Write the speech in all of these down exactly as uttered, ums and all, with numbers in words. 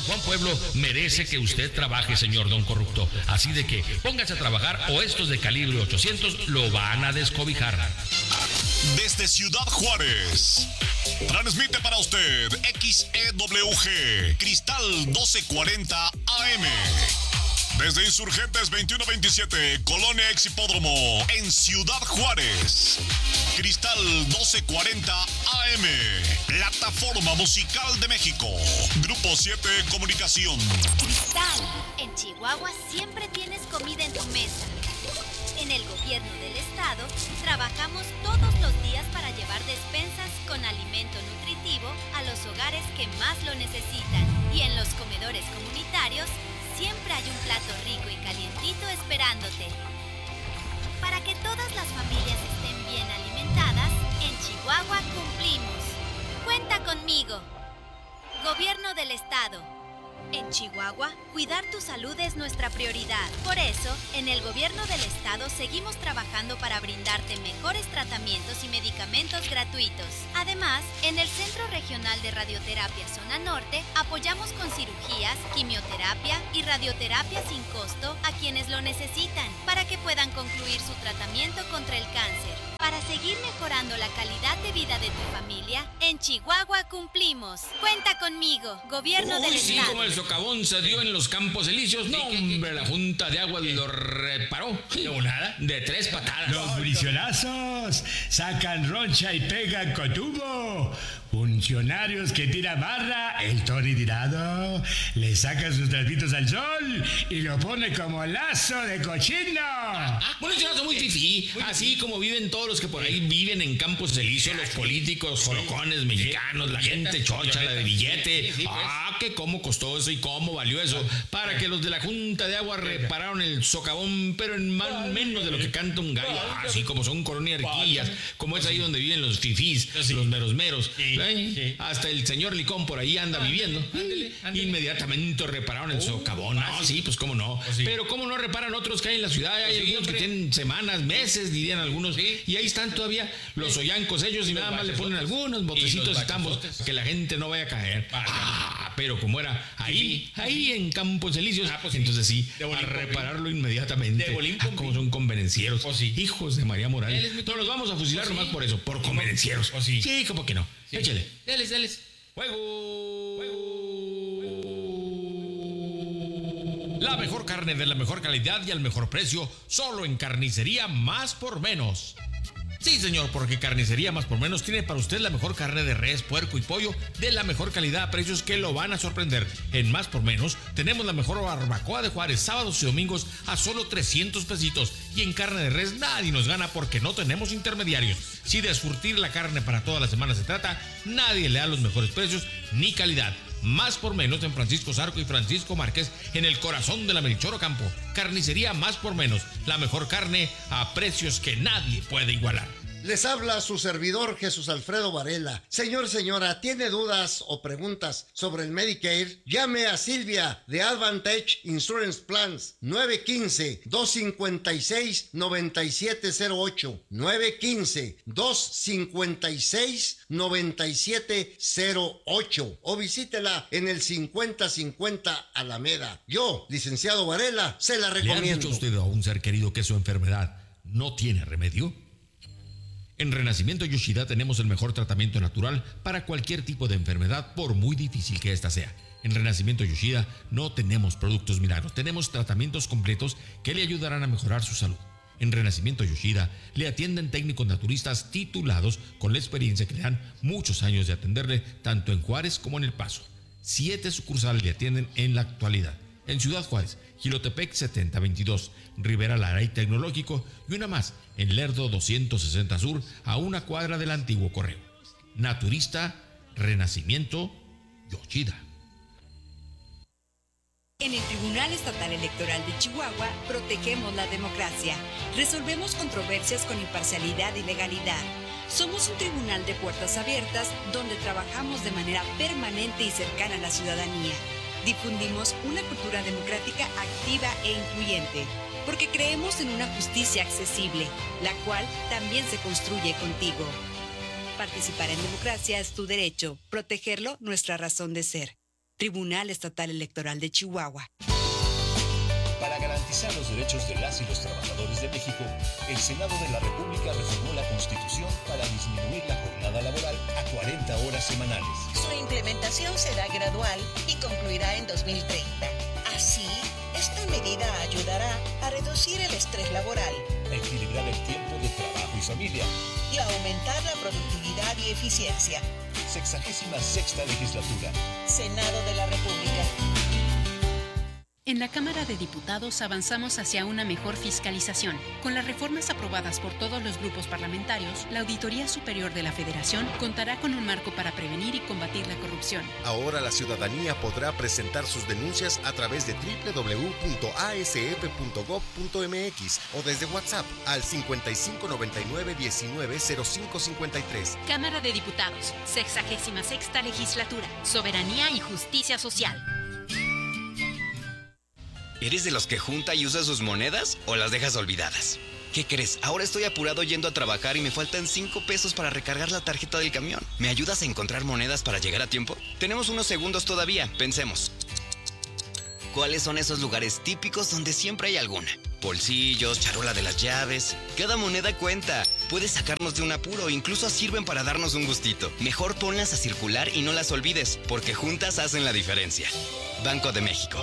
San Juan Pueblo merece que usted trabaje, señor don corrupto. Así de que póngase a trabajar o estos de calibre ochocientos lo van a descobijar. Desde Ciudad Juárez, transmite para usted X E W G, Cristal doce cuarenta A M. Desde Insurgentes veintiuno veintisiete, Colonia Ex Hipódromo, en Ciudad Juárez. Cristal doce cuarenta A M, Plataforma Musical de México. Grupo siete Comunicación. Cristal, en Chihuahua siempre tienes comida en tu mesa. En el gobierno del estado, trabajamos todos los días para llevar despensas con alimento nutritivo a los hogares que más lo necesitan. Y en los comedores comunitarios, siempre hay un plato rico y calientito esperándote. Para que todas las familias estén bien alimentadas, en Chihuahua cumplimos. Cuenta conmigo. Gobierno del Estado. En Chihuahua, cuidar tu salud es nuestra prioridad. Por eso, en el gobierno del estado seguimos trabajando para brindarte mejores tratamientos y medicamentos gratuitos. Además, en el Centro Regional de Radioterapia Zona Norte, apoyamos con cirugías, quimioterapia y radioterapia sin costo a quienes lo necesitan, para que puedan concluir su tratamiento contra el cáncer. Para seguir mejorando la calidad de vida de tu familia, en Chihuahua cumplimos. Cuenta conmigo, gobierno Uy, del sí, estado. como el socavón se dio en los Campos Elíseos. No, hombre, la Junta de Agua lo reparó. No, nada. De tres patadas. Los brisolazos sacan roncha y pegan con tubo. Funcionarios que tiran barra, el Tony tirado, le saca sus trapitos al sol y lo pone como lazo de cochino. Ah, bueno, es un lazo muy fifí. Así como viven todos los que por ahí viven en Campos Elíseos, los políticos, jolocones, mexicanos, la gente chocha, la de billete. Ah, que cómo costó eso y cómo valió eso. Para que los de la Junta de Agua repararon el socavón, pero en más menos de lo que canta un gallo. Así como son colonia riquillas, como es ahí donde viven los fifís, los meros meros. ¿Eh? Hasta el señor Licón por ahí anda viviendo. Ándele, ándele. Inmediatamente repararon el socavón. No, sí, pues cómo no. sí. Pero cómo no reparan otros que hay en la ciudad. Hay Sí, algunos hombre. que tienen semanas, meses, dirían algunos. Sí. Y ahí están todavía los ollancos ellos y Los nada más le ponen bachesotes. algunos Y botecitos los y tambos bachesotes. que la gente no vaya a caer. Vaya. Ah, pero como era ahí, ahí en Campos Elíseos, Ah, pues sí. entonces sí, De a bolín con repararlo inmediatamente. De bolín Ah, con como vin. son convenencieros. Pues sí. Hijos de María Él Morales. es mi- No los vamos a fusilar Pues sí. nomás por eso, por convenencieros. Pues sí. Sí, como que no. Sí. Échale. Dales, dales. Juego. La mejor carne de la mejor calidad y al mejor precio, solo en Carnicería Más por Menos. Sí, señor, porque Carnicería Más por Menos tiene para usted la mejor carne de res, puerco y pollo de la mejor calidad a precios que lo van a sorprender. En Más por Menos tenemos la mejor barbacoa de Juárez, sábados y domingos a solo trescientos pesitos. Y en carne de res nadie nos gana porque no tenemos intermediarios. Si de surtir la carne para toda la semana se trata, nadie le da los mejores precios ni calidad. Más por Menos en Francisco Zarco y Francisco Márquez, en el corazón de la Melchor Ocampo. Carnicería Más por Menos, la mejor carne a precios que nadie puede igualar. Les habla su servidor Jesús Alfredo Varela. Señor, señora, ¿tiene dudas o preguntas sobre el Medicare? Llame a Silvia de Advantage Insurance Plans nueve uno cinco, dos cinco seis, nueve siete cero ocho nueve uno cinco, dos cinco seis, nueve siete cero ocho o visítela en el cincuenta cincuenta Alameda. Yo, licenciado Varela, se la ¿Le han recomiendo. dicho a usted a un ser querido que su enfermedad no tiene remedio? En Renacimiento Yoshida tenemos el mejor tratamiento natural para cualquier tipo de enfermedad, por muy difícil que ésta sea. En Renacimiento Yoshida no tenemos productos milagros, tenemos tratamientos completos que le ayudarán a mejorar su salud. En Renacimiento Yoshida le atienden técnicos naturistas titulados con la experiencia que le dan muchos años de atenderle tanto en Juárez como en El Paso. Siete sucursales le atienden en la actualidad. En Ciudad Juárez, Jilotepec setenta veintidós, Rivera Lara y Tecnológico, y una más en Lerdo doscientos sesenta Sur, a una cuadra del antiguo correo. Naturista, Renacimiento, Yoshida. En el Tribunal Estatal Electoral de Chihuahua protegemos la democracia. Resolvemos controversias con imparcialidad y legalidad. Somos un tribunal de puertas abiertas donde trabajamos de manera permanente y cercana a la ciudadanía. Difundimos una cultura democrática activa e incluyente, porque creemos en una justicia accesible, la cual también se construye contigo. Participar en democracia es tu derecho, protegerlo nuestra razón de ser. Tribunal Estatal Electoral de Chihuahua. Para garantizar los derechos de las y los trabajadores de México, el Senado de la República reformó la Constitución para disminuir la jornada laboral a cuarenta horas semanales. Su implementación será gradual y concluirá en dos mil treinta. Así, esta medida ayudará a reducir el estrés laboral, a equilibrar el tiempo de trabajo y familia y a aumentar la productividad y eficiencia. Sexagésima sexta legislatura. Senado de la República. En la Cámara de Diputados avanzamos hacia una mejor fiscalización. Con las reformas aprobadas por todos los grupos parlamentarios, la Auditoría Superior de la Federación contará con un marco para prevenir y combatir la corrupción. Ahora la ciudadanía podrá presentar sus denuncias a través de doble u doble u doble u punto a s f punto gob punto m x o desde WhatsApp al cincuenta y cinco noventa y nueve diecinueve cero cinco cincuenta y tres. Cámara de Diputados, sexagésima sexta legislatura, soberanía y justicia social. ¿Eres de los que junta y usa sus monedas o las dejas olvidadas? ¿Qué crees? Ahora estoy apurado yendo a trabajar y me faltan cinco pesos para recargar la tarjeta del camión. ¿Me ayudas a encontrar monedas para llegar a tiempo? Tenemos unos segundos todavía, pensemos. ¿Cuáles son esos lugares típicos donde siempre hay alguna? Bolsillos, charola de las llaves. Cada moneda cuenta. Puede sacarnos de un apuro, incluso sirven para darnos un gustito. Mejor ponlas a circular y no las olvides, porque juntas hacen la diferencia. Banco de México.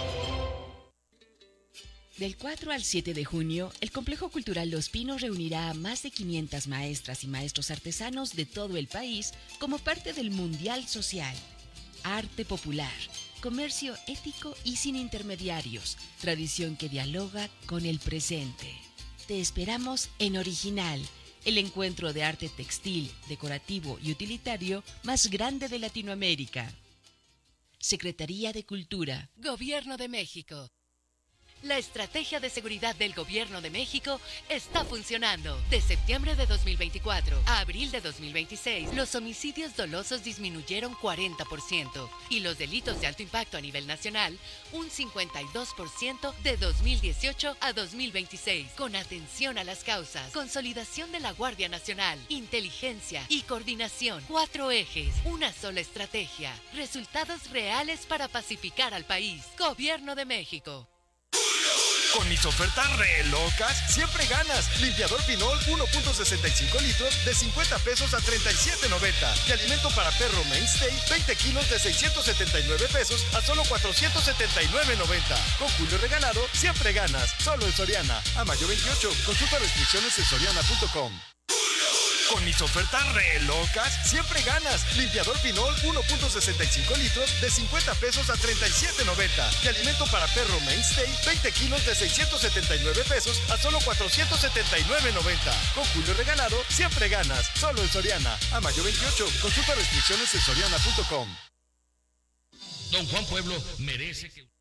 Del cuatro al siete de junio, el Complejo Cultural Los Pinos reunirá a más de quinientas maestras y maestros artesanos de todo el país como parte del Mundial Social. Arte popular, comercio ético y sin intermediarios, tradición que dialoga con el presente. Te esperamos en Original, el encuentro de arte textil, decorativo y utilitario más grande de Latinoamérica. Secretaría de Cultura. Gobierno de México. La estrategia de seguridad del Gobierno de México está funcionando. De septiembre de dos mil veinticuatro a abril de dos mil veintiséis, los homicidios dolosos disminuyeron cuarenta por ciento y los delitos de alto impacto a nivel nacional un cincuenta y dos por ciento de dos mil dieciocho a dos mil veintiséis. Con atención a las causas, consolidación de la Guardia Nacional, inteligencia y coordinación. Cuatro ejes, una sola estrategia. Resultados reales para pacificar al país. Gobierno de México. Con mis ofertas re locas, siempre ganas. Limpiador Pinol uno punto sesenta y cinco litros de cincuenta pesos a treinta y siete noventa. Y alimento para perro Mainstay, veinte kilos de seiscientos setenta y nueve pesos a solo cuatrocientos setenta y nueve noventa. Con Julio Regalado, siempre ganas. Solo en Soriana. A mayo veintiocho. Consulta restricciones en soriana punto com. Con mis ofertas re locas, siempre ganas. Limpiador Pinol uno punto sesenta y cinco litros de cincuenta pesos a treinta y siete noventa. Y alimento para perro Mainstay, veinte kilos de seiscientos setenta y nueve pesos a solo cuatrocientos setenta y nueve noventa. Con Julio Regalado, siempre ganas. Solo en Soriana. A mayo veintiocho. Consulta restricciones en soriana punto com. Don Juan Pueblo merece que...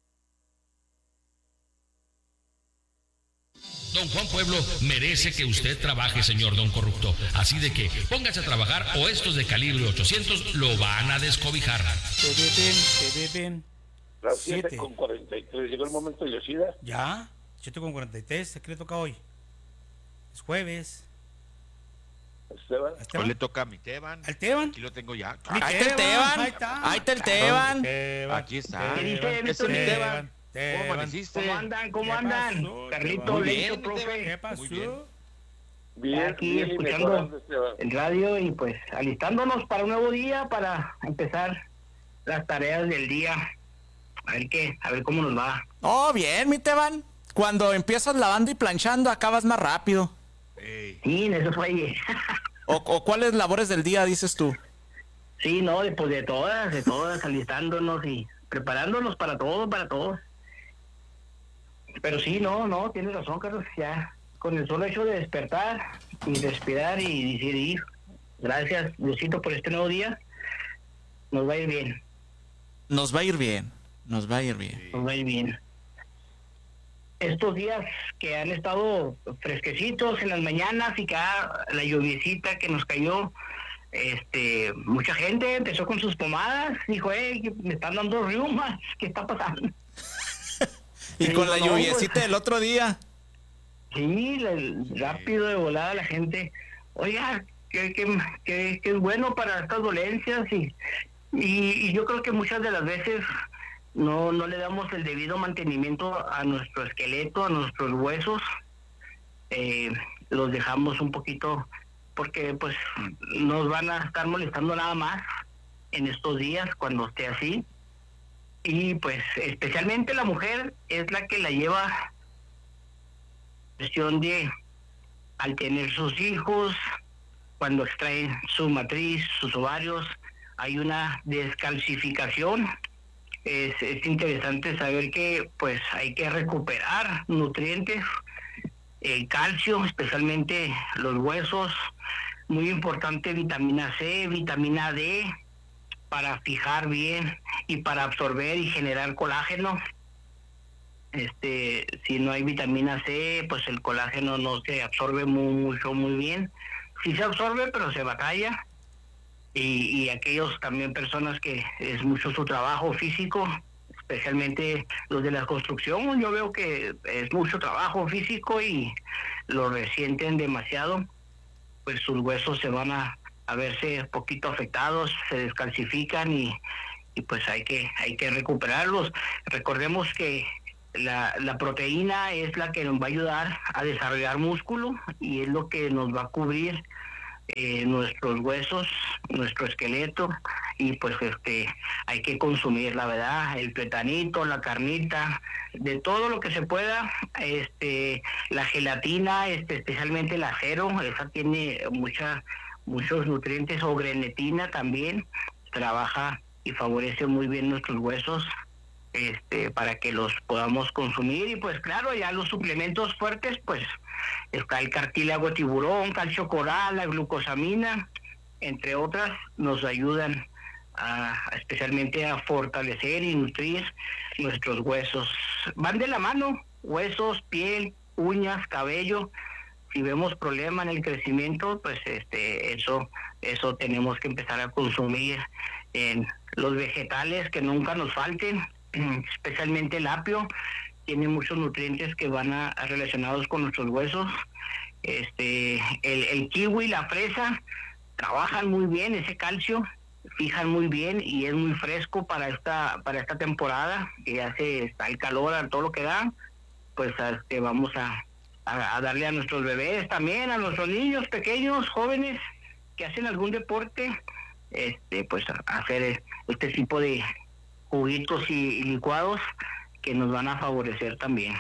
Don Juan Pueblo merece que usted trabaje, señor Don Corrupto. Así de que póngase a trabajar o estos de calibre ochocientos lo van a descobijar. Te deben, te deben. Las siete con cuarenta y tres. Llegó el momento de Yoshida. Ya, siete con cuarenta y tres. ¿Qué le toca hoy? Es jueves. Esteban. Esteban. Hoy le toca a mi Teban. ¿Al Teban? Aquí lo tengo ya. Mi Ahí Teban, está el Teban. ahí está. Ahí está el Teban. Teban. Aquí está. ¿Qué dice, Ese es mi Teban. Teban. ¿Cómo amaneciste? ¿Cómo andan? ¿Cómo andan? Carlito, Leito, profe. ¿Qué pasó? Bien, aquí bien, escuchando el radio y pues alistándonos para un nuevo día, para empezar las tareas del día. A ver qué, a ver cómo nos va. Oh, bien, mi Teban. Cuando empiezas lavando y planchando, acabas más rápido. Ey. Sí, en eso fue. o, ¿O cuáles labores del día dices tú? Sí, no, después de todas, de todas, alistándonos y preparándonos para todo, para todo. Pero sí, no, no, tienes razón, Carlos, ya con el solo hecho de despertar y respirar y decidir, gracias, Diosito, por este nuevo día, nos va a ir bien. Nos va a ir bien, nos va a ir bien. Nos va a ir bien. Estos días que han estado fresquecitos en las mañanas y que la lluviecita que nos cayó, este, mucha gente empezó con sus pomadas, dijo, eh, me están dando riumas, ¿qué está pasando? Y sí, con la no, lluviecita pues, del otro día. Sí, rápido de volada la gente. Oiga, que, que, que, que es bueno para estas dolencias y, y, y yo creo que muchas de las veces no, no le damos el debido mantenimiento a nuestro esqueleto, a nuestros huesos, eh, los dejamos un poquito porque pues nos van a estar molestando nada más en estos días cuando esté así. Y pues especialmente la mujer es la que la lleva cuestión de al tener sus hijos, cuando extraen su matriz, sus ovarios, hay una descalcificación. Es, es interesante saber que pues hay que recuperar nutrientes, el calcio, especialmente los huesos, muy importante vitamina C, vitamina D, para fijar bien y para absorber y generar colágeno. Este, si no hay vitamina C, pues el colágeno no se absorbe muy, mucho, muy bien. Sí se absorbe, pero se batalla. Y, y aquellos también personas que es mucho su trabajo físico, especialmente los de la construcción, yo veo que es mucho trabajo físico y lo resienten demasiado, pues sus huesos se van a, a verse poquito afectados, se descalcifican y, y pues hay que, hay que recuperarlos. Recordemos que La, la proteína es la que nos va a ayudar a desarrollar músculo y es lo que nos va a cubrir eh, nuestros huesos, nuestro esqueleto, y pues este hay que consumir, la verdad, el platanito, la carnita, de todo lo que se pueda, este la gelatina, este especialmente el acero, esa tiene mucha muchos nutrientes, o grenetina también, trabaja y favorece muy bien nuestros huesos. Este, para que los podamos consumir. Y pues claro, ya los suplementos fuertes, pues está el cartílago tiburón, calcio coral, la glucosamina, entre otras, nos ayudan a, especialmente a fortalecer y nutrir nuestros huesos. Van de la mano, huesos, piel, uñas, cabello. Si vemos problema en el crecimiento, pues este eso eso tenemos que empezar a consumir en los vegetales, que nunca nos falten, especialmente el apio, tiene muchos nutrientes que van a, a relacionados con nuestros huesos. Este el, el kiwi, la fresa, trabajan muy bien ese calcio, fijan muy bien y es muy fresco para esta para esta temporada, que ya se está el calor, a todo lo que da, pues este, vamos a, a, a darle a nuestros bebés también, a nuestros niños pequeños, jóvenes que hacen algún deporte, este pues a, a hacer este tipo de juguitos y, y licuados que nos van a favorecer también.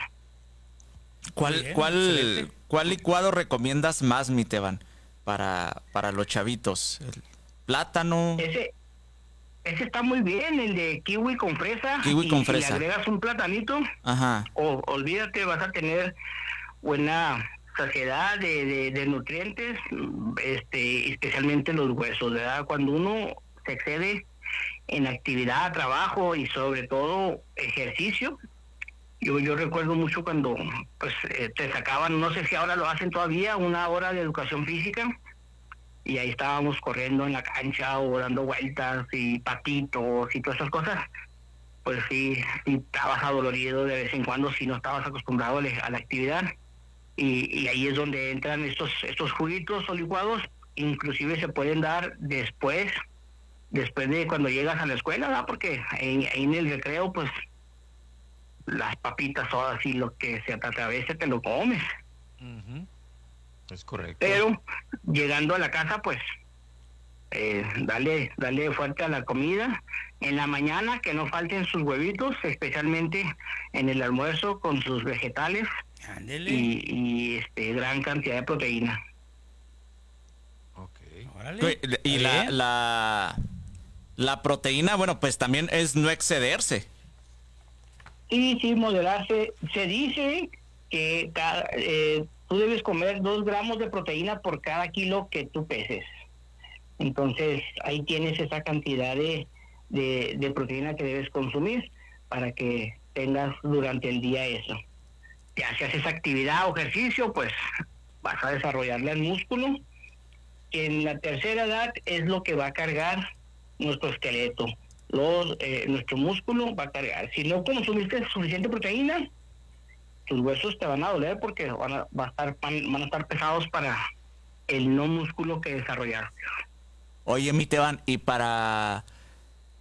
¿Cuál, Bien, cuál, ¿Cuál licuado recomiendas más, mi Teban, para, para los chavitos? ¿El plátano? Ese, ese está muy bien, el de kiwi con fresa. Kiwi y, con si fresa. le agregas un platanito, Ajá. o, olvídate, vas a tener buena saciedad de, de, de nutrientes, este, especialmente los huesos, ¿verdad? Cuando uno se excede en actividad, trabajo y sobre todo ejercicio. Yo yo recuerdo mucho cuando pues eh, te sacaban, no sé si ahora lo hacen todavía, una hora de educación física y ahí estábamos corriendo en la cancha o dando vueltas y patitos y todas esas cosas. Pues sí, sí estabas adolorido de vez en cuando si no estabas acostumbrado a la, a la actividad. Y, y ahí es donde entran estos estos juguitos o licuados, inclusive se pueden dar después después de cuando llegas a la escuela, ¿verdad? Porque ahí, ahí en el recreo, pues, las papitas, todas y lo que se te atravese te lo comes. Uh-huh. Es correcto. Pero, llegando a la casa, pues, eh, dale, dale fuerte a la comida. En la mañana, que no falten sus huevitos, especialmente en el almuerzo, con sus vegetales. Ándele. Y, y este, gran cantidad de proteína. Órale. Y la, la, la proteína, bueno, pues también es no excederse. Sí, sí, moderarse. Se dice que cada, eh, tú debes comer dos gramos de proteína por cada kilo que tú peses. Entonces, ahí tienes esa cantidad de, de, de proteína que debes consumir para que tengas durante el día eso. Ya si haces actividad o ejercicio, pues vas a desarrollarle el músculo. En la tercera edad es lo que va a cargar nuestro esqueleto. Los, eh, nuestro músculo va a cargar. Si no consumiste suficiente proteína, tus huesos te van a doler porque van a, va a estar, van, van a estar pesados para el no músculo que desarrollaste. Oye, mi Teban, y para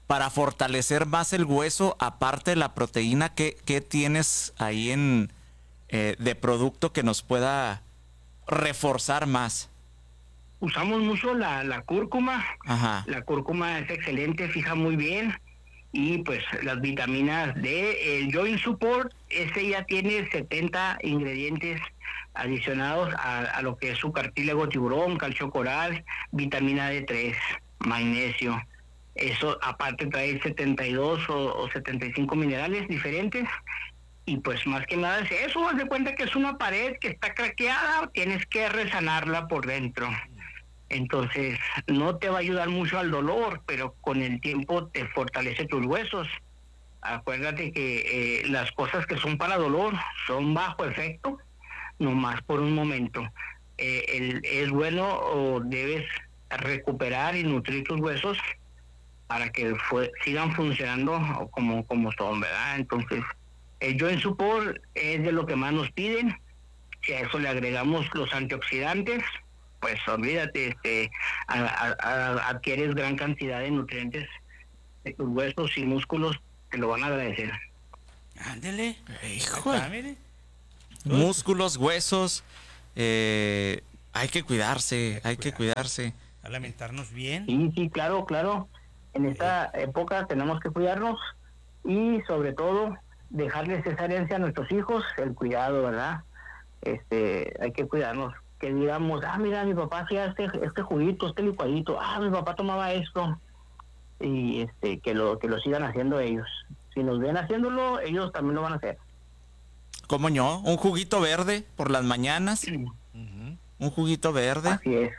para fortalecer más el hueso, aparte de la proteína, ¿qué, qué tienes ahí en eh, de producto que nos pueda reforzar más? Usamos mucho la, la cúrcuma. Ajá. La cúrcuma es excelente, fija muy bien. Y pues las vitaminas D, el Joint Support, ese ya tiene setenta ingredientes adicionados a, a lo que es su cartílago tiburón, calcio coral, vitamina D tres, magnesio. Eso aparte trae setenta y dos o, o setenta y cinco minerales diferentes. Y pues más que nada es eso, haz de cuenta que es una pared que está craqueada, tienes que resanarla por dentro. Entonces, no te va a ayudar mucho al dolor, pero con el tiempo te fortalece tus huesos. Acuérdate que eh, las cosas que son para dolor son bajo efecto, nomás por un momento. Eh, el, es bueno o debes recuperar y nutrir tus huesos para que fue, sigan funcionando como, como son, ¿verdad? Entonces, el Joint Support es de lo que más nos piden. Si a eso le agregamos los antioxidantes, pues olvídate, este, a, a, a, adquieres gran cantidad de nutrientes de tus huesos y músculos, te lo van a agradecer. Ándele. Hijo. Músculos, huesos, eh, hay que cuidarse, hay que cuidarse. Alimentarnos bien. Sí, sí, claro, claro. En esta época tenemos que cuidarnos y sobre todo dejarles esa herencia a nuestros hijos, el cuidado, ¿verdad? Este, hay que cuidarnos. Que digamos, ah, mira, mi papá hacía este, este juguito, este licuadito, ah, mi papá tomaba esto, y este, que lo, que lo sigan haciendo ellos. Si nos ven haciéndolo, ellos también lo van a hacer. ¿Cómo no? Un juguito verde por las mañanas. Uh-huh. Un juguito verde. Así es.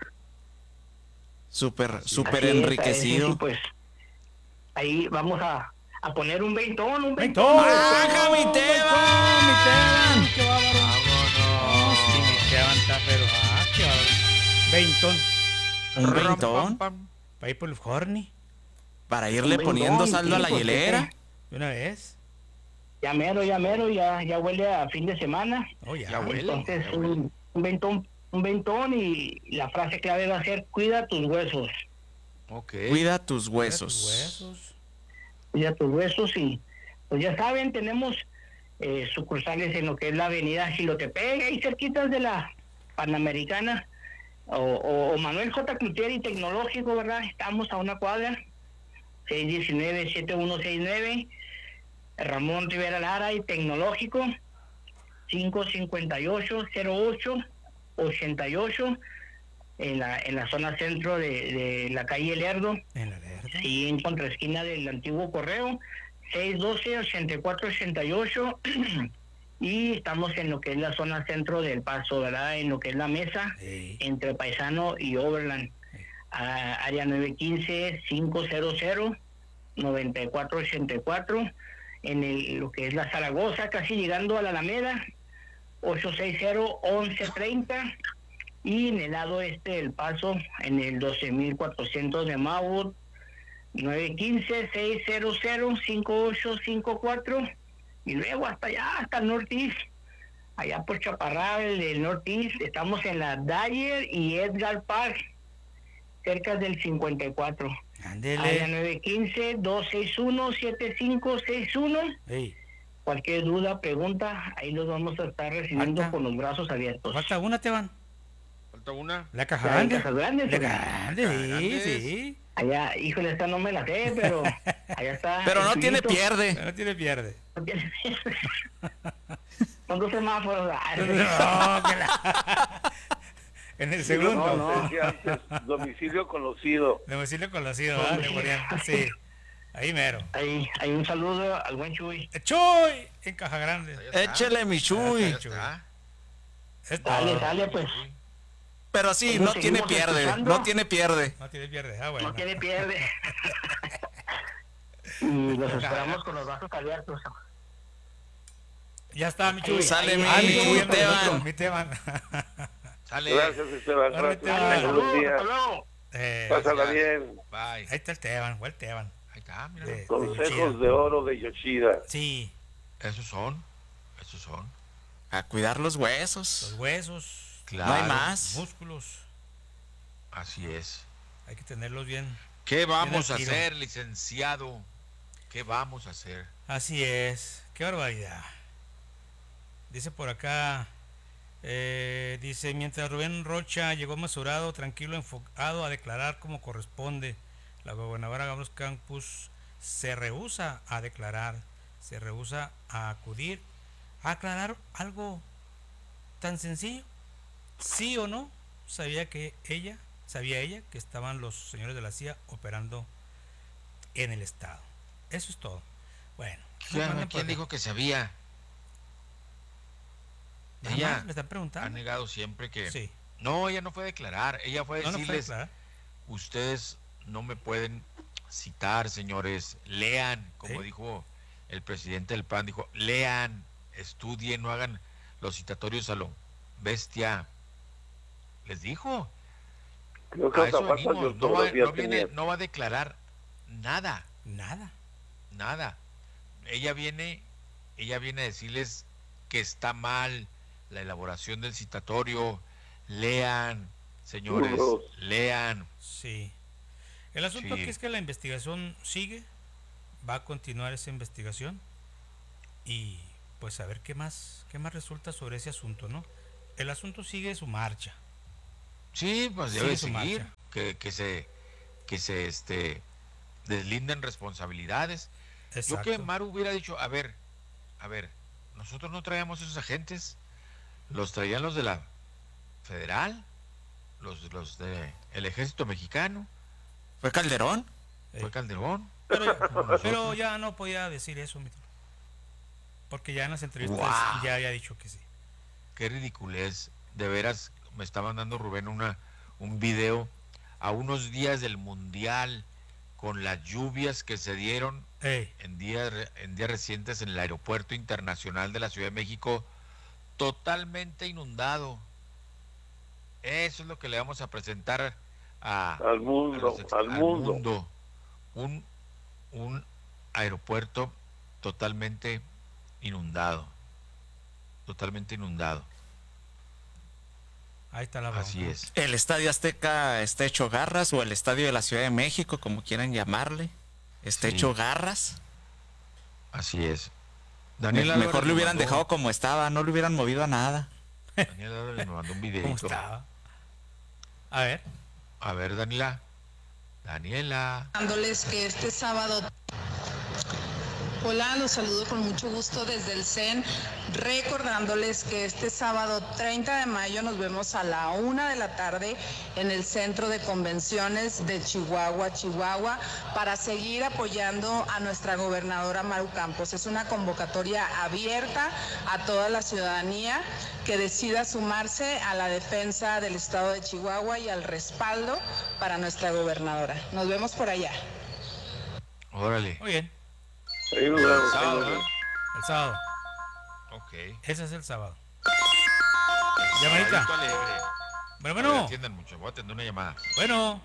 Súper, súper enriquecido. Es, sí, pues, ahí vamos a, a poner un veintón, un veintón. ¡Baja, mi Teban! ¡Mi Teban! ¡Qué bárbaro! Sí, mi Teban está, pero ah, qué bárbaro. Veintón. ¿Un veintón? Para ir por el horny. Para irle poniendo saldo a la hielera. ¿De una vez? Ya mero, ya mero, ya, ya huele a fin de semana. Oh, ya, ya huele. Entonces, ya huele. Un, un ventón, un ventón y la frase clave va a ser: cuida tus huesos. Okay. Cuida tus huesos. Cuida tus huesos. Cuida tus huesos y, pues ya saben, tenemos eh, sucursales en lo que es la avenida Gilotepec, ahí cerquitas de la Panamericana, o, o, o Manuel J. Clutieri Tecnológico, ¿verdad? Estamos a una cuadra, seis uno nueve, siete uno seis nueve. Ramón Rivera Lara y Tecnológico, cinco cinco ocho, cero ocho, ochenta y ocho, en la en la zona centro de, de la calle Lerdo, en la Lerdo, y en contraesquina del antiguo correo, seis uno dos, ochenta y cuatro ochenta y ocho, y estamos en lo que es la zona centro del Paso, ¿verdad? En lo que es la mesa, sí, entre Paisano y Overland, sí, a, área nueve uno cinco, cinco cero cero, nueve cuatro ocho cuatro, en el, lo que es la Zaragoza, casi llegando a la Alameda, ocho seis cero, once treinta, y en el lado este del Paso, en el doce mil cuatrocientos de Mauer, nueve uno cinco, seis cero cero, cinco ocho cinco cuatro, y luego hasta allá, hasta el Northeast, allá por Chaparral, del Northeast, estamos en la Dyer y Edgar Park, cerca del cincuenta y cuatro. Ándele. Área nueve uno cinco, dos seis uno, siete cinco seis uno. Hey. Cualquier duda, pregunta, ahí los vamos a estar recibiendo Falta. con los brazos abiertos. Falta una, Teban. Falta una. La caja grande. La caja grande. La caja grande, sí, sí. Allá, híjole, esta no me la sé, pero allá está. Pero no tiene pierde. Pero no tiene pierde. No tiene pierde. Son dos semáforos. No, que la... En el segundo. No, no. Antes, domicilio conocido. Domicilio conocido, ¿verdad? Sí. Ahí mero. Ahí, hay un saludo al buen Chuy. ¡Chuy! En Caja Grande. Échele mi Chuy. Dale, dale, pues. Pero sí, no tiene pierde. Escuchando? No tiene pierde. No tiene pierde. Ah, bueno. No tiene pierde. Y los esperamos con los brazos abiertos. Ya está, mi Chuy. Sale mi, ah, mi Chuy, Teban. Mi Teban. Sale. Gracias, Esteban. Gracias. Buenos días. Eh, Pásala bien. Bye. Ahí está el Teban, o el Teban. Ahí está, mira. De, Consejos de, de oro de Yoshida. Sí. Esos son. Esos son. A cuidar los huesos. Los huesos. Claro. No hay más. Músculos. Así es. Hay que tenerlos bien. ¿Qué vamos a hacer, licenciado? ¿Qué vamos a hacer? Así es, qué barbaridad. Dice por acá, eh, dice, mientras Rubén Rocha llegó mesurado, tranquilo, enfocado a declarar como corresponde, la gobernadora Gabros Campos se rehúsa a declarar, se rehúsa a acudir a aclarar algo tan sencillo. Sí o no, sabía que ella, sabía ella que estaban los señores de la C I A operando en el estado. Eso es todo. Bueno. ¿Quién, ¿quién dijo que sabía? Nada Ella más, me están preguntando. ha negado siempre que... Sí. No, ella no fue a declarar. Ella fue a No, no fue a decirles, declarar. ustedes no me pueden citar, señores. Lean, como ¿Sí? dijo el presidente del P A N, dijo, lean, estudien, no hagan los citatorios a lo bestia. Les dijo. Creo que A eso hasta falta venimos. de No va, ortografía no viene, tenía. no va a declarar nada. Nada. Nada. Ella viene, ella viene a decirles que está mal la elaboración del citatorio. Lean, señores, Burros. lean. Sí. El asunto Sí. aquí es que la investigación sigue, va a continuar esa investigación y pues a ver qué más, qué más resulta sobre ese asunto, ¿no? El asunto sigue su marcha. Sí, pues Sigue debe su seguir, marcha. que, que se, que se este deslinden responsabilidades. Exacto. Yo que Maru hubiera dicho, a ver, a ver, nosotros no traíamos esos agentes, los traían los de la federal, los, los de el ejército mexicano. ¿Fue Calderón? Fue Calderón. Pero ya, pero ya no podía decir eso, mi toro. Porque ya en las entrevistas Guau. ya había dicho que sí. Qué ridiculez. De veras, me está mandando Rubén una, un video a unos días del Mundial con las lluvias que se dieron Ey. en días, en días recientes en el Aeropuerto Internacional de la Ciudad de México, totalmente inundado. Eso es lo que le vamos a presentar a, Al mundo, a los ex- al mundo. Un, un aeropuerto totalmente inundado. Totalmente inundado. Ahí está la Así bronca. es. ¿El Estadio Azteca está hecho garras o el Estadio de la Ciudad de México, como quieran llamarle, está Sí. hecho garras? Así es. Me- Daniel Álvarez mejor le nos hubieran mandó- dejado como estaba, no le hubieran movido a nada. Daniel Álvarez nos mandó un ¿Cómo videito. estaba? A ver. A ver, Daniela. Daniela. Dándoles que este sábado. Hola, los saludo con mucho gusto desde el C E N, recordándoles que este sábado treinta de mayo nos vemos a la una de la tarde en el Centro de Convenciones de Chihuahua, Chihuahua, para seguir apoyando a nuestra gobernadora Maru Campos. Es una convocatoria abierta a toda la ciudadanía que decida sumarse a la defensa del estado de Chihuahua y al respaldo para nuestra gobernadora. Nos vemos por allá. Órale. Muy bien. Ahí nos vemos, El sábado, ahí nos ¿no? vemos. El sábado. Ok. Ese es el sábado. Sabadito Llamadita. alegre. Bueno, A ver, bueno. atiendan mucho. Voy a atender una llamada. Bueno.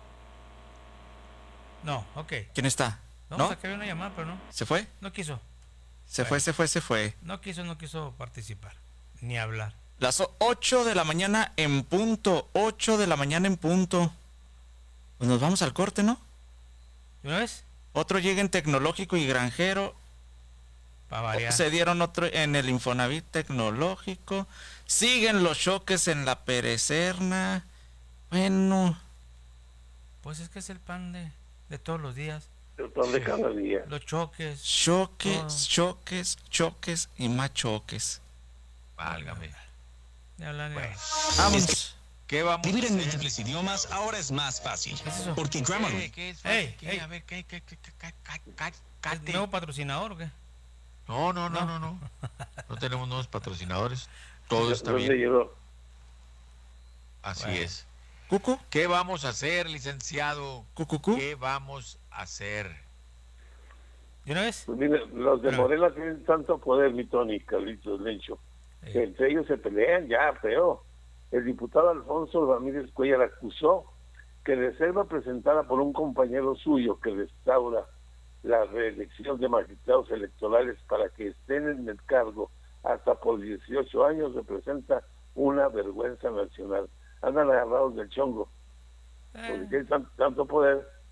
No, ok. ¿Quién está? No, ¿No? o sea, que había una llamada, pero no. ¿Se fue? No quiso. Se Bueno. fue, se fue, se fue. No quiso, no quiso participar. Ni hablar. Las ocho de la mañana en punto. ocho de la mañana en punto. Pues nos vamos al corte, ¿no? ¿Y una vez? Otro llega en tecnológico y granjero. Para variar. Se dieron otro en el Infonavit tecnológico. Siguen los choques en la Perecerna. Bueno. Pues es que es el pan de, de todos los días. El pan de cada día. Los choques. Choques, todo. choques, choques y más choques. Válgame. Ni hablar ni hablar. Vámonos. ¿Qué vamos Vivir a en hacer? múltiples idiomas ahora es más fácil. ¿Qué es eso? Porque Grammarly. ¿Qué, qué es? Ey, ¿Qué? ey. A ver, ¿qué, qué, qué, qué, qué, qué, qué, ¿Es cállate. nuevo patrocinador o qué? No, no, no, no, no. No tenemos nuevos patrocinadores. Todo está ¿Dónde bien. llegó? Así Bueno. es. Cucu, ¿Qué vamos a hacer, licenciado? cucucú. ¿Qué vamos a hacer? ¿Y una vez? Pues mire, los de Pero- Morena tienen tanto poder, mi Tony, Carlitos, Lencho, que Eh, entre ellos se pelean ya, feo. El diputado Alfonso Ramírez Cuellar acusó que reserva presentada por un compañero suyo que restaura la reelección de magistrados electorales para que estén en el cargo hasta por dieciocho años representa una vergüenza nacional. Andan agarrados del chongo, porque eh, tiene tan- tanto poder, el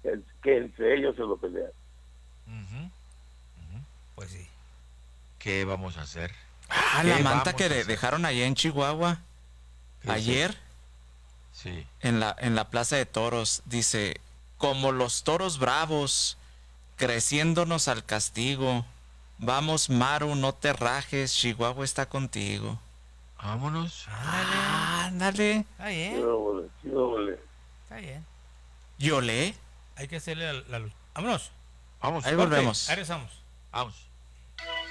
que entre ellos se lo pelean. Uh-huh. Uh-huh. Pues sí. ¿Qué vamos a hacer? Ah, la manta que de, dejaron allá en Chihuahua ayer. Sí. En la, en la Plaza de Toros, dice, como los toros bravos, creciéndonos al castigo. Vamos, Maru, no te rajes, Chihuahua está contigo. Vámonos. Ah, ándale. Está bien. Chido, chido, Está bien. ¿Yolé? Hay que hacerle la, la luz. Vámonos. Vamos. Ahí volvemos. Ahí regresamos. Vamos.